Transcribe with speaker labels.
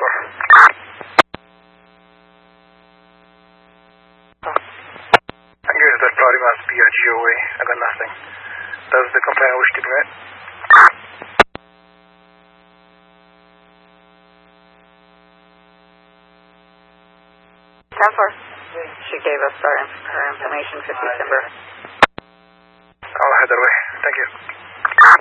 Speaker 1: Engage that party must be a GOA. I got nothing. Does the complainant wish to commit?
Speaker 2: 10-4. She gave us her information for December.
Speaker 1: I'll head that way. Thank you.